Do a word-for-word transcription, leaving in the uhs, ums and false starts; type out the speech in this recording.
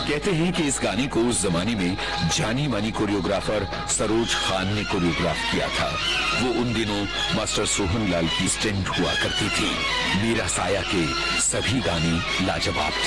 कहते हैं कि इस गाने को उस जमाने में जानी मानी कोरियोग्राफर सरोज खान ने कोरियोग्राफ किया था। वो उन दिनों मास्टर सोहन लाल की स्टेंट हुआ करती थी। मीरा साया के सभी गाने लाजवाब थे।